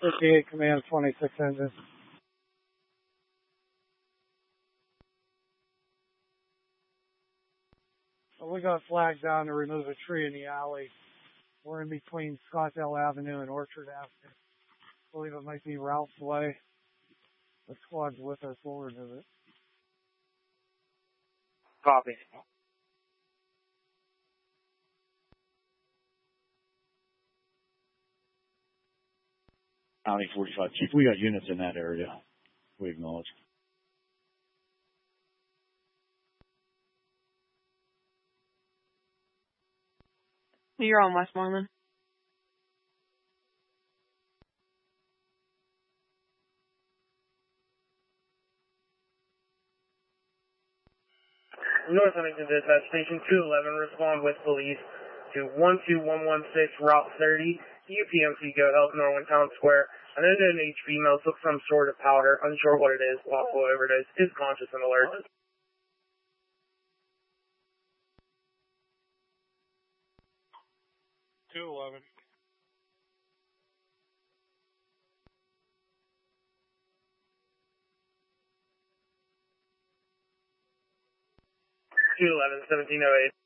58 Command 26 engine. So we got flagged down to remove a tree in the alley. We're in between Scottsdale Avenue and Orchard Avenue. I believe it might be Ralph's Way. The squad's with us. We'll remove it. Copy. County 45. Chief, we got units in that area. We acknowledge. You're on Westmoreland. North Huntington Dispatch Station 211, respond with police to 12116 Route 30, UPMC Go Health, Norwin Town Square. An unknown female took some sort of powder, unsure what it is, possible overdose, is conscious and alert. Two 11, 1708.